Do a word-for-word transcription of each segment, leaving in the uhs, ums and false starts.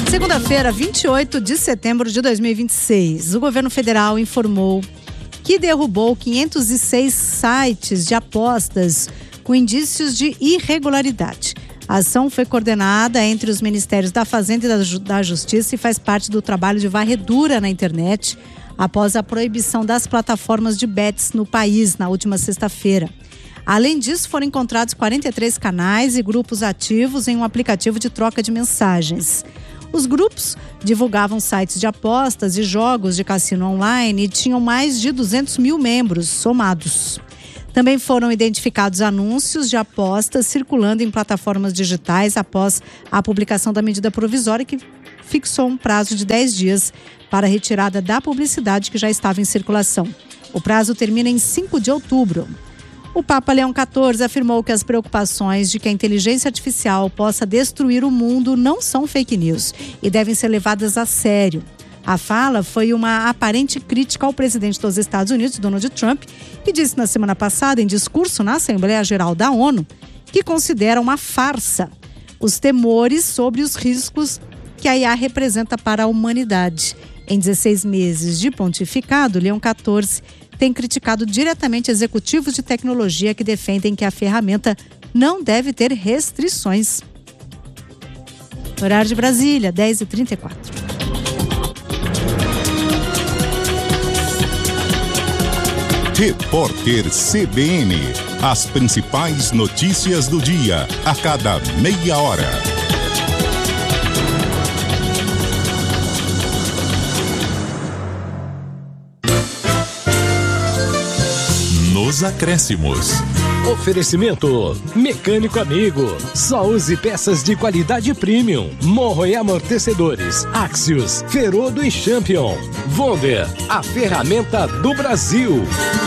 Segunda-feira, vinte e oito de setembro de dois mil e vinte e seis, o governo federal informou que derrubou quinhentos e seis sites de apostas com indícios de irregularidade. A ação foi coordenada entre os Ministérios da Fazenda e da, Ju- da Justiça e faz parte do trabalho de varredura na internet após a proibição das plataformas de bets no país na última sexta-feira. Além disso, foram encontrados quarenta e três canais e grupos ativos em um aplicativo de troca de mensagens. Os grupos divulgavam sites de apostas e jogos de cassino online e tinham mais de duzentos mil membros somados. Também foram identificados anúncios de apostas circulando em plataformas digitais após a publicação da medida provisória que fixou um prazo de dez dias para a retirada da publicidade que já estava em circulação. O prazo termina em cinco de outubro. O Papa Leão quatorze afirmou que as preocupações de que a inteligência artificial possa destruir o mundo não são fake news e devem ser levadas a sério. A fala foi uma aparente crítica ao presidente dos Estados Unidos, Donald Trump, que disse na semana passada, em discurso na Assembleia Geral da ONU, que considera uma farsa os temores sobre os riscos que a I A representa para a humanidade. Em dezesseis meses de pontificado, Leão quatorze tem criticado diretamente executivos de tecnologia que defendem que a ferramenta não deve ter restrições. Horário de Brasília, dez e trinta e quatro. Repórter C B N. As principais notícias do dia, a cada meia hora. Nos acréscimos. Oferecimento Mecânico Amigo. Só use peças de qualidade premium. Morro e amortecedores. Axios, Ferodo e Champion. Wonder, a ferramenta do Brasil.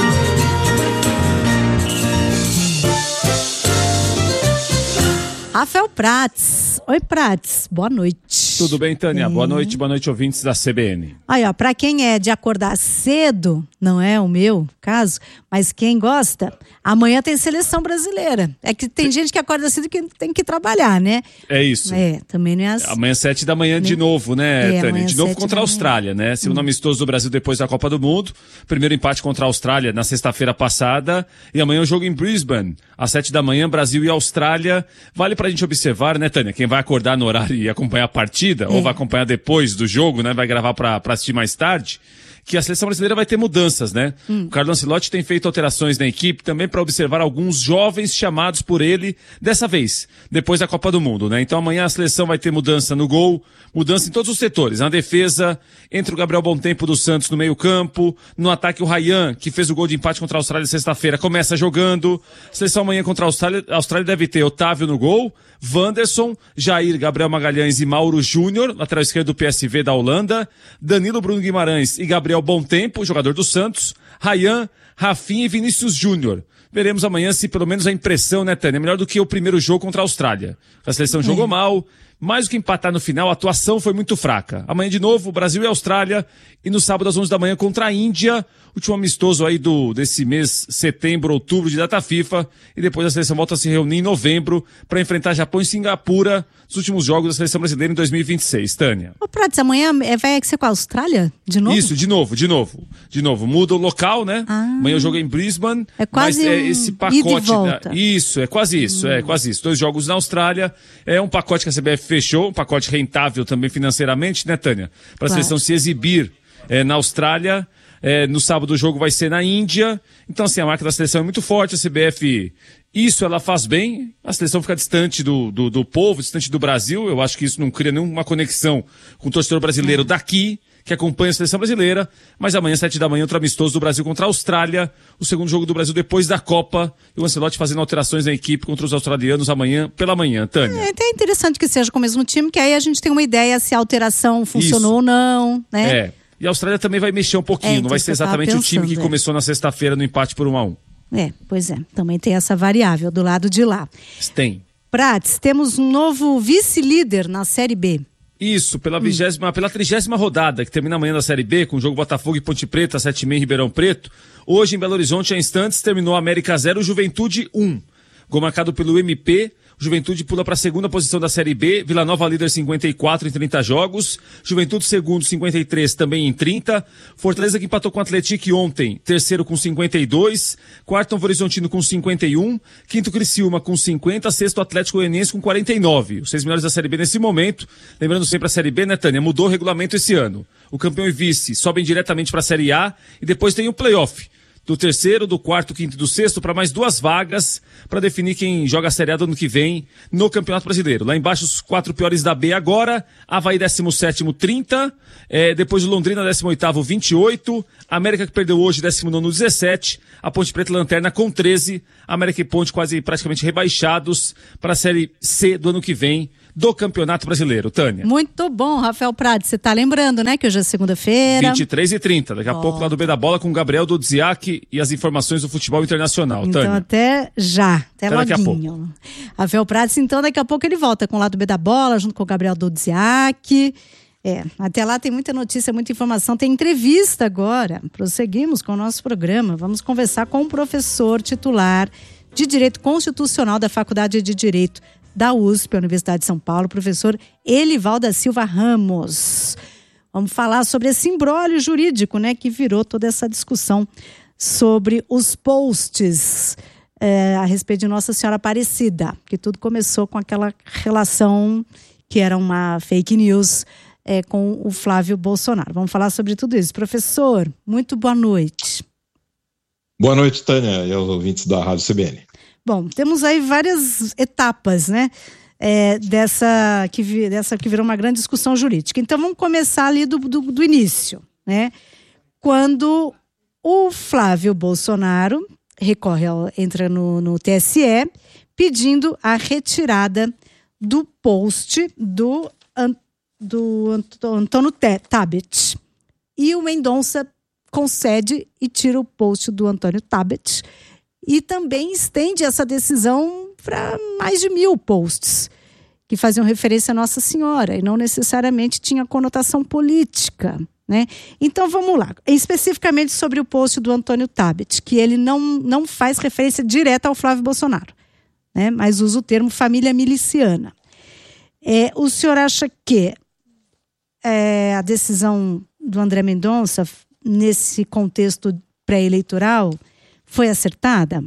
Rafael Prats. Oi, Prats. Boa noite. Tudo bem, Tânia? É. Boa noite, boa noite, ouvintes da C B N. Aí, ó, pra quem é de acordar cedo, não é o meu caso, mas quem gosta, amanhã tem seleção brasileira. É que tem gente que acorda cedo que tem que trabalhar, né? É isso. É, também não é assim. Amanhã, sete da manhã, de novo, né, É, Tânia? amanhã, De novo sete contra a da manhã. Austrália, né? Segundo amistoso do Brasil depois da Copa do Mundo. Primeiro empate contra a Austrália na sexta-feira passada. E amanhã o jogo em Brisbane, às sete da manhã, Brasil e Austrália. Vale pra gente observar, né, Tânia? Quem vai acordar no horário e acompanhar a partida, ou vai acompanhar depois do jogo, né? Vai gravar pra, pra assistir mais tarde. Que a seleção brasileira vai ter mudanças, né? Hum. O Carlo Ancelotti tem feito alterações na equipe também para observar alguns jovens chamados por ele dessa vez, depois da Copa do Mundo, né? Então amanhã a seleção vai ter mudança no gol, mudança em todos os setores. Na defesa, entra o Gabriel Bontempo do Santos no meio campo, no ataque o Ryan, que fez o gol de empate contra a Austrália sexta-feira, começa jogando. A seleção amanhã contra a Austrália, a Austrália deve ter Otávio no gol, Wanderson, Jair, Gabriel Magalhães e Mauro Júnior, lateral esquerdo do P S V da Holanda, Danilo, Bruno Guimarães e Gabriel Bontempo, jogador do Santos, Ryan, Rafinha e Vinícius Júnior. Veremos amanhã se pelo menos a impressão, né, Tânia, é melhor do que o primeiro jogo contra a Austrália. A seleção jogou mal, mais do que empatar no final, a atuação foi muito fraca. Amanhã de novo, Brasil e Austrália, e no sábado às onze da manhã contra a Índia, último amistoso aí do, desse mês, setembro, outubro, de data FIFA, e depois a seleção volta a se reunir em novembro para enfrentar Japão e Singapura, os últimos jogos da seleção brasileira em dois mil e vinte e seis, Tânia. Ô, Prats, amanhã é, vai ser com a Austrália? De novo? Isso, de novo, de novo. De novo, muda o local, né? Ah. Amanhã o jogo é em Brisbane. É quase mas é um esse ida pacote. e volta. Né? Isso, é quase isso, hum. é quase isso. Dois jogos na Austrália, é um pacote que a C B F fechou, um pacote rentável também financeiramente, né, Tânia? Para a Claro. seleção se exibir é, na Austrália. É, no sábado o jogo vai ser na Índia. Então, assim, a marca da seleção é muito forte, a C B F, isso ela faz bem. A seleção fica distante do, do, do povo, distante do Brasil. Eu acho que isso não cria nenhuma conexão com o torcedor brasileiro daqui, que acompanha a seleção brasileira. Mas amanhã, sete da manhã, outro amistoso do Brasil contra a Austrália. O segundo jogo do Brasil depois da Copa. E o Ancelotti fazendo alterações na equipe contra os australianos amanhã, pela manhã, Tânia. É até interessante que seja com o mesmo time, que aí a gente tem uma ideia se a alteração funcionou Isso. ou não, né? É. E a Austrália também vai mexer um pouquinho. É, não então vai você ser tava exatamente o time que pensando, é. começou na sexta-feira no empate por um a um. É, pois é. Também tem essa variável do lado de lá. Tem. Prats, temos um novo vice-líder na Série B. Isso, pela vigésima, pela trigésima rodada, que termina amanhã da Série B, com o jogo Botafogo e Ponte Preta, sete e meia em Ribeirão Preto. Hoje, em Belo Horizonte, há instantes, terminou América zero, Juventude um. Gol marcado pelo M P. Juventude pula para a segunda posição da Série B, Vila Nova líder cinquenta e quatro em trinta jogos, Juventude segundo cinquenta e três também em trinta, Fortaleza que empatou com o Atlético ontem, terceiro com cinquenta e dois, quarto Novo Horizontino com cinquenta e um, quinto Criciúma com cinquenta, sexto Atlético Goianiense com quarenta e nove, os seis melhores da Série B nesse momento. Lembrando sempre a Série B, né, Tânia, mudou o regulamento esse ano. O campeão e vice sobem diretamente para a Série A e depois tem o play-off do terceiro, do quarto, quinto e do sexto para mais duas vagas para definir quem joga a Série A do ano que vem no Campeonato Brasileiro. Lá embaixo os quatro piores da B agora, Avaí décimo sétimo, trinta, é, depois o Londrina décimo oitavo, vinte e oito, América que perdeu hoje décimo nono, dezessete, a Ponte Preta e Lanterna com treze, América e Ponte quase praticamente rebaixados para a Série C do ano que vem do Campeonato Brasileiro. Tânia. Muito bom, Rafael Prado. Você tá lembrando, né, que hoje é segunda-feira. vinte e três e trinta. Daqui a oh. pouco lá do B da Bola com o Gabriel Dodziak e as informações do futebol internacional. Então Tânia. até já, até, até daqui a pouco. Rafael Prado, então daqui a pouco ele volta com o lado do B da Bola, junto com o Gabriel Dodziak. É, até lá tem muita notícia, muita informação, tem entrevista agora. Prosseguimos com o nosso programa. Vamos conversar com o professor titular de Direito Constitucional da Faculdade de Direito da U S P, a Universidade de São Paulo, professor Elival da Silva Ramos. Vamos falar sobre esse imbróglio jurídico, né, que virou toda essa discussão sobre os posts é, a respeito de Nossa Senhora Aparecida, que tudo começou com aquela relação que era uma fake news é, com o Flávio Bolsonaro. Vamos falar sobre tudo isso. Professor, muito boa noite. Boa noite, Tânia, e aos ouvintes da Rádio C B N. Bom, temos aí várias etapas, né, é, dessa, que, dessa que virou uma grande discussão jurídica. Então vamos começar ali do, do, do início, né? Quando o Flávio Bolsonaro recorre, ao, entra no, no T S E pedindo a retirada do post do, do Antônio Tabet. E o Mendonça concede e tira o post do Antônio Tabet. E também estende essa decisão para mais de mil posts que faziam referência a Nossa Senhora e não necessariamente tinha conotação política, né? Então vamos lá, especificamente sobre o post do Antônio Tabet, que ele não, não faz referência direta ao Flávio Bolsonaro, né? Mas usa o termo família miliciana. É, o senhor acha que é, a decisão do André Mendonça, nesse contexto pré-eleitoral, foi acertada?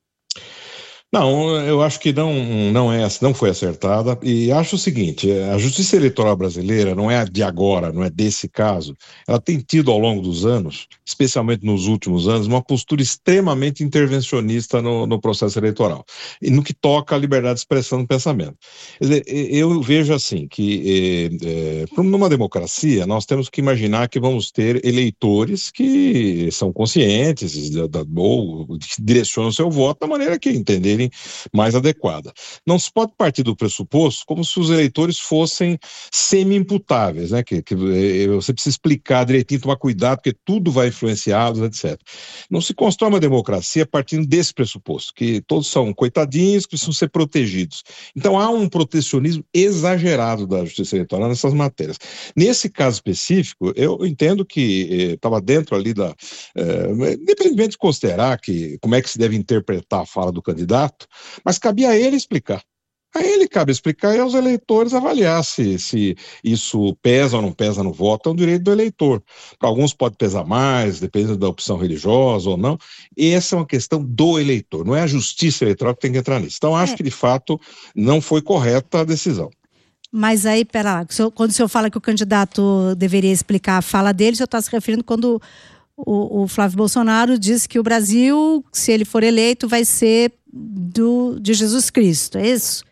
Não, eu acho que não, não, é, não foi acertada, e acho o seguinte, a Justiça Eleitoral brasileira não é de agora, não é desse caso, ela tem tido ao longo dos anos, especialmente nos últimos anos, uma postura extremamente intervencionista no, no processo eleitoral, e no que toca à liberdade de expressão do pensamento. Quer dizer, eu vejo assim, que é, é, numa democracia nós temos que imaginar que vamos ter eleitores que são conscientes, da, da, ou direcionam o seu voto da maneira que entenderem mais adequada. Não se pode partir do pressuposto como se os eleitores fossem semi-imputáveis, né? Que, que você precisa explicar direitinho, tomar cuidado, porque tudo vai influenciar, etcétera. Não se constrói uma democracia partindo desse pressuposto, que todos são coitadinhos, que precisam ser protegidos. Então há um protecionismo exagerado da Justiça Eleitoral nessas matérias. Nesse caso específico, eu entendo que estava eh, dentro ali da... Eh, independentemente de considerar que, como é que se deve interpretar a fala do candidato, mas cabia a ele explicar. A ele cabe explicar e aos eleitores avaliar se, se isso pesa ou não pesa no voto, é um direito do eleitor. Para alguns pode pesar mais, dependendo da opção religiosa ou não. E essa é uma questão do eleitor, não é a Justiça Eleitoral que tem que entrar nisso. Então acho é. que de fato não foi correta a decisão. Mas aí, pera lá, quando o senhor fala que o candidato deveria explicar a fala dele, o senhor está se referindo quando o, o Flávio Bolsonaro disse que o Brasil, se ele for eleito, vai ser do, de Jesus Cristo, é isso?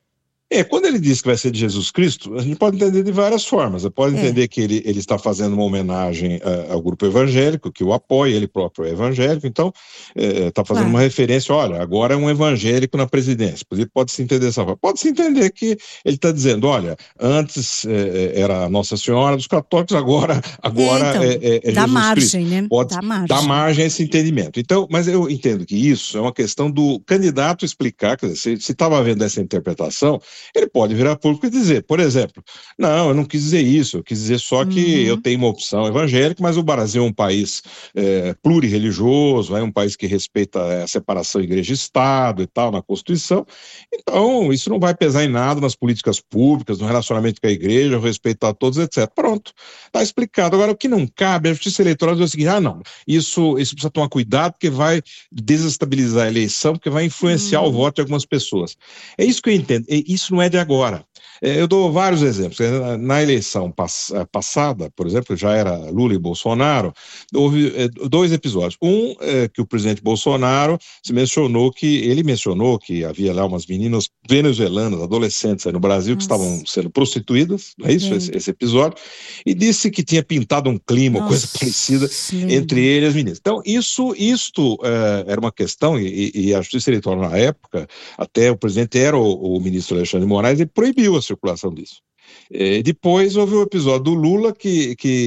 É, quando ele diz que vai ser de Jesus Cristo, a gente pode entender de várias formas. Você pode é. entender que ele, ele está fazendo uma homenagem uh, ao grupo evangélico, que o apoia, ele próprio é evangélico, então está uh, fazendo claro. uma referência, olha, agora é um evangélico na presidência. Pode-se entender dessa forma. Pode-se entender que ele está dizendo, olha, antes uh, era Nossa Senhora dos Católicos, agora, agora é, então, é, é, é dá Jesus margem, Cristo. Né? Pode dá margem. Dá margem a esse entendimento. Então, mas eu entendo que isso é uma questão do candidato explicar, quer dizer, se estava havendo essa interpretação, ele pode virar público e dizer, por exemplo, não, eu não quis dizer isso, eu quis dizer só que uhum. eu tenho uma opção evangélica, mas o Brasil é um país é, plurirreligioso, é um país que respeita a separação igreja-estado e tal, na Constituição, então isso não vai pesar em nada nas políticas públicas, no relacionamento com a igreja, respeitar todos, etcétera. Pronto, está explicado. Agora, o que não cabe, a Justiça Eleitoral diz o seguinte, ah não, isso, isso precisa tomar cuidado porque vai desestabilizar a eleição, porque vai influenciar uhum. o voto de algumas pessoas. É isso que eu entendo, isso não é de agora. Eu dou vários exemplos. Na eleição pass- passada, por exemplo, já era Lula e Bolsonaro, houve é, dois episódios. Um, é, que o presidente Bolsonaro se mencionou que, ele mencionou que havia lá umas meninas venezuelanas, adolescentes aí no Brasil, Nossa. que estavam sendo prostituídas, não é isso, esse, esse episódio, e disse que tinha pintado um clima, Nossa. coisa parecida, Sim. entre ele e as meninas. Então, isso, isto é, era uma questão, e, e a Justiça Eleitoral na época, até o presidente era o, o ministro Alexandre de Moraes, ele proibiu a circulação disso. E depois houve o episódio do Lula que, que